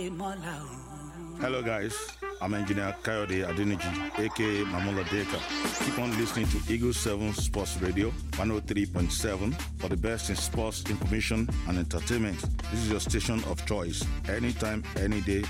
Hello guys, I'm Engineer Kayode Adeniji, aka Mamola Deka. Keep on listening to Eagle 7 Sports Radio 103.7 for the best in sports information and entertainment. This is your station of choice, anytime, any day,